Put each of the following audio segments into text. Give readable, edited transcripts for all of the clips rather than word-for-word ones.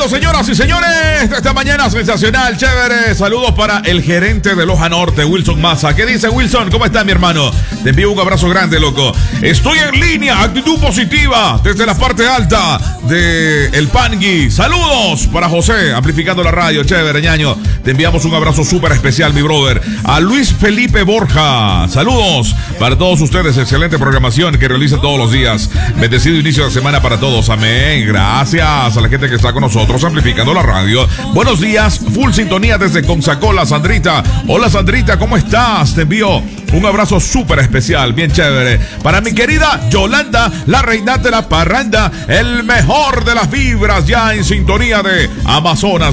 Bueno, señoras y señores, esta mañana sensacional, chévere. Saludos para el gerente de Loja Norte, Wilson Maza. ¿Qué dice Wilson? ¿Cómo está, mi hermano? Te envío un abrazo grande, loco. Estoy en línea, actitud positiva, desde la parte alta de El Pangui. Saludos para José, amplificando la radio, chévere, ñaño. Te enviamos un abrazo súper especial, mi brother. A Luis Felipe Borja, saludos para todos ustedes. Excelente programación que realizan todos los días. Bendecido inicio de semana para todos, amén. Gracias a la gente que está con nosotros amplificando la radio. Buenos días, full sintonía desde Consacola, Sandrita. Hola, Sandrita, ¿cómo estás? Te envío un abrazo súper especial, bien chévere. Para mi querida Yolanda, la reina de la parranda, el mejor de las vibras, ya en sintonía de Amazonas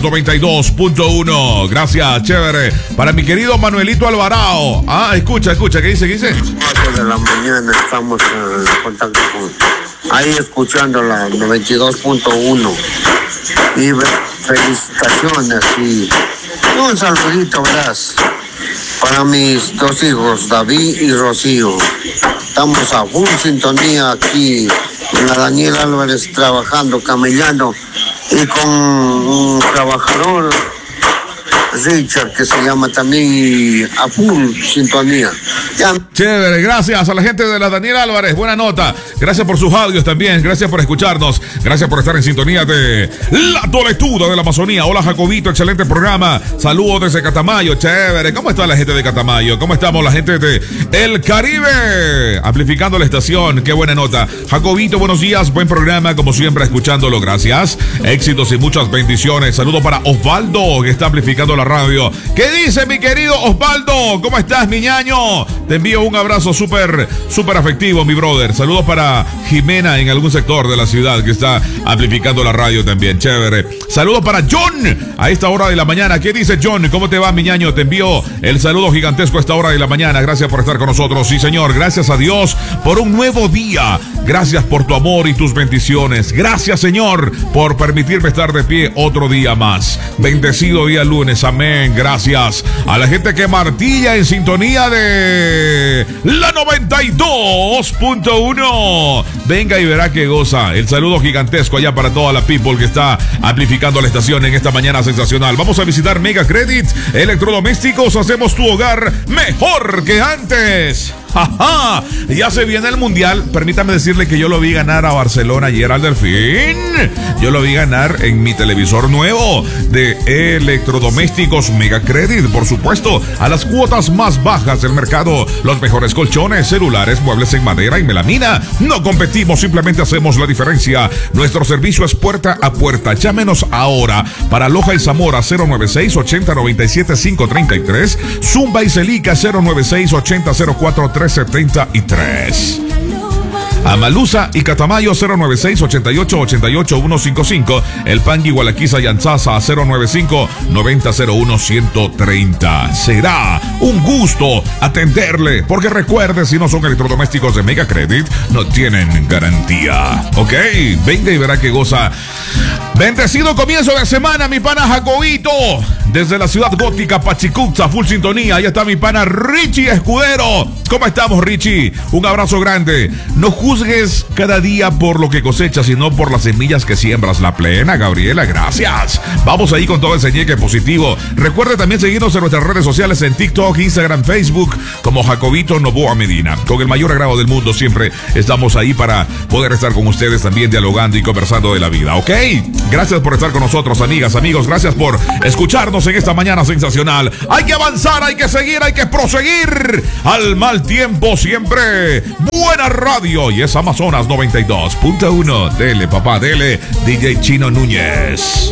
92.1. Gracias, chévere. Para mi querido Manuelito Alvarado. Escucha, ¿qué dice? 4 de la mañana estamos en contacto ahí escuchando la 92.1 y felicitaciones y un saludito, verás, para mis dos hijos, David y Rocío. Estamos a full sintonía aquí en la Daniel Álvarez trabajando, camellando y con un trabajador, Richard, que se llama también, a full sintonía. Chévere, gracias a la gente de la Daniel Álvarez, buena nota. Gracias por sus audios también, gracias por escucharnos, gracias por estar en sintonía de La Toletuda de la Amazonía. Hola, Jacobito, excelente programa. Saludos desde Catamayo, chévere. ¿Cómo está la gente de Catamayo? ¿Cómo estamos la gente de El Caribe? Amplificando la estación, qué buena nota. Jacobito, buenos días, buen programa, como siempre, escuchándolo, gracias. Éxitos y muchas bendiciones. Saludos para Osvaldo, que está amplificando la radio. ¿Qué dice mi querido Osvaldo? ¿Cómo estás, mi ñaño? Te envío un abrazo súper afectivo, mi brother. Saludos para Jimena en algún sector de la ciudad que está amplificando la radio también. Chévere. Saludos para John a esta hora de la mañana. ¿Qué dice John? ¿Cómo te va, mi ñaño? Te envío el saludo gigantesco a esta hora de la mañana. Gracias por estar con nosotros. Sí, señor. Gracias a Dios por un nuevo día. Gracias por tu amor y tus bendiciones. Gracias, Señor, por permitirme estar de pie otro día más. Bendecido día lunes. Amén. Gracias a la gente que martilla en sintonía de la 92.1. Venga y verá que goza. El saludo gigantesco allá para toda la people que está amplificando la estación en esta mañana sensacional. Vamos a visitar Mega Credit Electrodomésticos. Hacemos tu hogar mejor que antes. ¡Ajá! Ya se viene el mundial. Permítame decirle que yo lo vi ganar a Barcelona ayer al Delfín. Yo lo vi ganar en mi televisor nuevo de Electrodomésticos Mega Credit. Por supuesto, a las cuotas más bajas del mercado. Los mejores colchones, celulares, muebles en madera y melamina. No competimos, simplemente hacemos la diferencia. Nuestro servicio es puerta a puerta. Llámenos ahora para Loja y Zamora 096-8097-533. Zumba y Celica 096-8004-373. Amalusa y Catamayo 096-88-88-155. El Pangui, Gualaquiza y Anzaza 095-9001-130. Será un gusto atenderle, porque recuerde, si no son electrodomésticos de Mega Credit, no tienen garantía. Ok, venga y verá que goza. Bendecido comienzo de semana, mi pana Jacobito. Desde la ciudad gótica Pachicutza, full sintonía. Ahí está mi pana Richie Escudero. ¿Cómo estamos, Richie? Un abrazo grande. No juzgues cada día por lo que cosechas, sino por las semillas que siembras. La plena, Gabriela, gracias. Vamos ahí con todo ese ñeque positivo. Recuerde también seguirnos en nuestras redes sociales en TikTok, Instagram, Facebook, como Jacobito Novoa Medina. Con el mayor agrado del mundo, siempre estamos ahí para poder estar con ustedes también dialogando y conversando de la vida, ¿ok? Gracias por estar con nosotros, amigas, amigos. Gracias por escucharnos en esta mañana sensacional. Hay que avanzar, hay que seguir, hay que proseguir. Al mal tiempo siempre. Buena radio. Y es Amazonas 92.1. Dele, papá, dele. DJ Chino Núñez.